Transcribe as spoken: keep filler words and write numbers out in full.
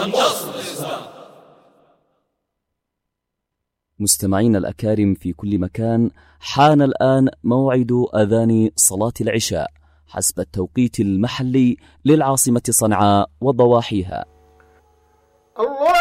ونصر الإسلام. مستمعين الأكارم في كل مكان، حان الآن موعد أذان صلاة العشاء حسب التوقيت المحلي للعاصمة صنعاء وضواحيها. الله